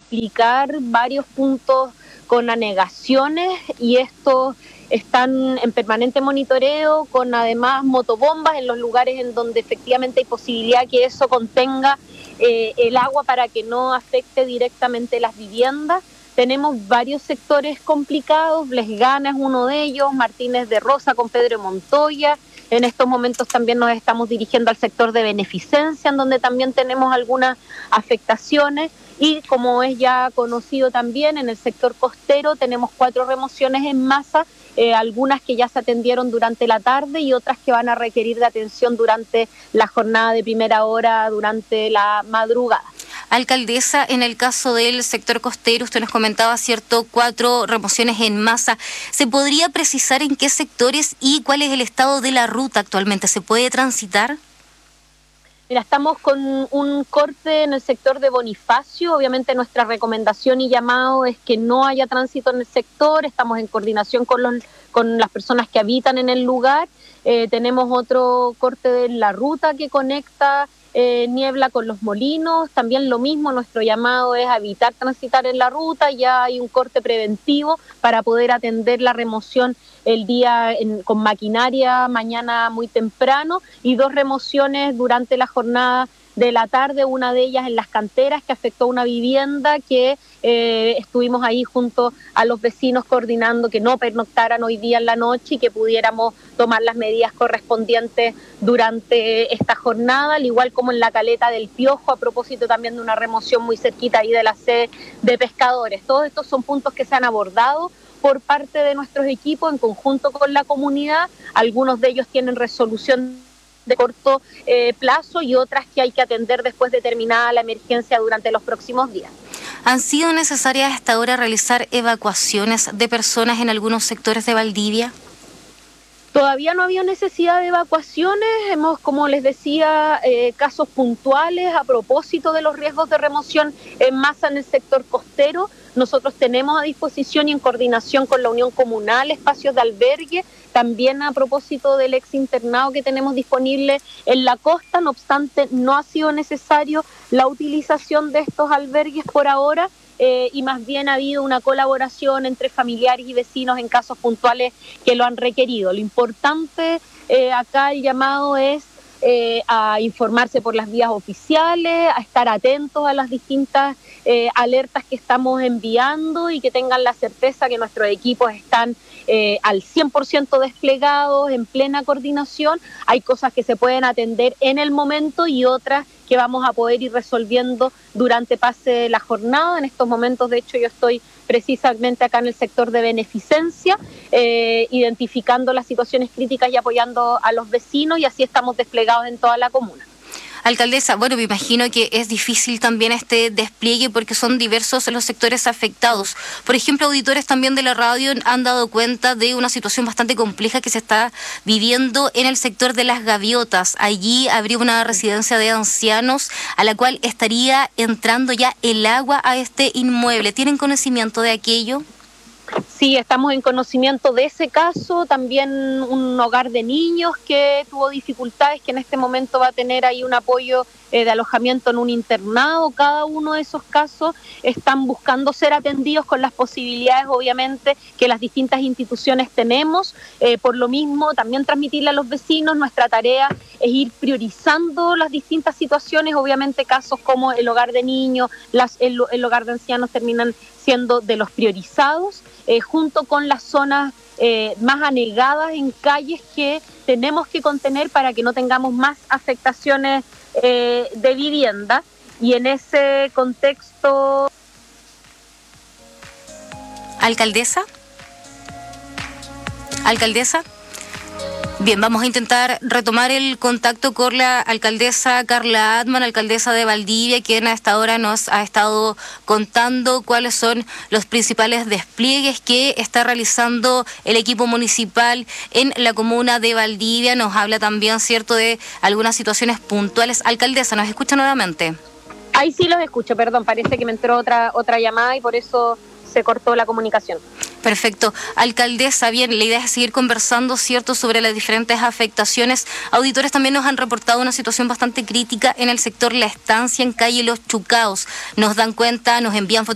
explicar varios puntos con anegaciones y estos están en permanente monitoreo con además motobombas en los lugares en donde efectivamente hay posibilidad que eso contenga el agua para que no afecte directamente las viviendas. Tenemos varios sectores complicados, Blesgana es uno de ellos, Martínez de Rosa con Pedro Montoya. En estos momentos también nos estamos dirigiendo al sector de Beneficencia, en donde también tenemos algunas afectaciones. Y como es ya conocido también, en el sector costero tenemos 4 remociones en masa, algunas que ya se atendieron durante la tarde y otras que van a requerir de atención durante la jornada de primera hora, durante la madrugada. Alcaldesa, en el caso del sector costero, usted nos comentaba, ¿cierto?, 4 remociones en masa. ¿Se podría precisar en qué sectores y cuál es el estado de la ruta actualmente? ¿Se puede transitar? Mira, estamos con un corte en el sector de Bonifacio. Obviamente nuestra recomendación y llamado es que no haya tránsito en el sector. Estamos en coordinación con las personas que habitan en el lugar. Tenemos otro corte de la ruta que conecta Niebla con Los Molinos. También lo mismo, nuestro llamado es evitar transitar en la ruta. Ya hay un corte preventivo para poder atender la remoción el día con maquinaria mañana muy temprano y 2 remociones durante la jornada de la tarde, una de ellas en Las Canteras que afectó una vivienda que estuvimos ahí junto a los vecinos coordinando que no pernoctaran hoy día en la noche y que pudiéramos tomar las medidas correspondientes durante esta jornada, al igual como en la Caleta del Piojo, a propósito también de una remoción muy cerquita ahí de la sede de pescadores. Todos estos son puntos que se han abordado por parte de nuestros equipos en conjunto con la comunidad. Algunos de ellos tienen resolución de corto plazo y otras que hay que atender después de terminada la emergencia durante los próximos días. ¿Han sido necesarias hasta ahora realizar evacuaciones de personas en algunos sectores de Valdivia? Todavía no había necesidad de evacuaciones, hemos, como les decía, casos puntuales a propósito de los riesgos de remoción en masa en el sector costero. Nosotros tenemos a disposición y en coordinación con la Unión Comunal espacios de albergue, también a propósito del ex internado que tenemos disponible en la costa. No obstante, no ha sido necesario la utilización de estos albergues por ahora. Y más bien ha habido una colaboración entre familiares y vecinos en casos puntuales que lo han requerido. Lo importante acá el llamado es a informarse por las vías oficiales, a estar atentos a las distintas alertas que estamos enviando y que tengan la certeza que nuestros equipos están al 100% desplegados, en plena coordinación. Hay cosas que se pueden atender en el momento y otras que vamos a poder ir resolviendo durante pase la jornada. En estos momentos, de hecho, yo estoy precisamente acá en el sector de Beneficencia, identificando las situaciones críticas y apoyando a los vecinos, y así estamos desplegados en toda la comuna. Alcaldesa, bueno, me imagino que es difícil también este despliegue porque son diversos los sectores afectados. Por ejemplo, auditores también de la radio han dado cuenta de una situación bastante compleja que se está viviendo en el sector de Las Gaviotas. Allí habría una residencia de ancianos a la cual estaría entrando ya el agua a este inmueble. ¿Tienen conocimiento de aquello? Sí, estamos en conocimiento de ese caso, también un hogar de niños que tuvo dificultades, que en este momento va a tener ahí un apoyo de alojamiento en un internado. Cada uno de esos casos están buscando ser atendidos con las posibilidades, obviamente, que las distintas instituciones tenemos. Por lo mismo, también transmitirle a los vecinos, nuestra tarea es ir priorizando las distintas situaciones. Obviamente, casos como el hogar de niños, el hogar de ancianos terminan siendo de los priorizados, junto con las zonas más anegadas en calles que tenemos que contener para que no tengamos más afectaciones de vivienda. Y en ese contexto... ¿Alcaldesa? Bien, vamos a intentar retomar el contacto con la alcaldesa Carla Atman, alcaldesa de Valdivia, quien hasta ahora nos ha estado contando cuáles son los principales despliegues que está realizando el equipo municipal en la comuna de Valdivia. Nos habla también, cierto, de algunas situaciones puntuales. Alcaldesa, ¿nos escucha nuevamente? Ahí sí los escucho, perdón, parece que me entró otra llamada y por eso se cortó la comunicación. Perfecto. Alcaldesa, bien, la idea es seguir conversando, ¿cierto?, sobre las diferentes afectaciones. Auditores también nos han reportado una situación bastante crítica en el sector La Estancia, en calle Los Chucaos. Nos dan cuenta, nos envían fotografías